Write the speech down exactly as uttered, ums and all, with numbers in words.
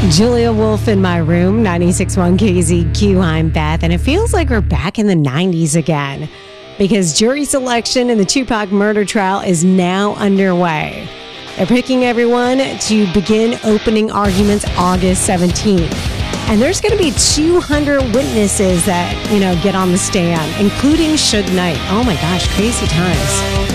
Julia Wolf in my room, ninety-six point one K Z Q. I'm Beth, and it feels like we're back in the nineties again because jury selection in the Tupac murder trial is now underway. They're picking everyone to begin opening arguments August seventeenth. And there's going to be two hundred witnesses that, you know, get on the stand, including Suge Knight. Oh my gosh, crazy times.